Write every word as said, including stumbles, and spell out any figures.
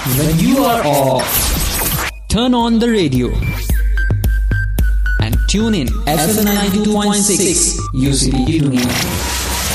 When you are off, turn on the radio and tune in F M ninety-two point six U C B tuning.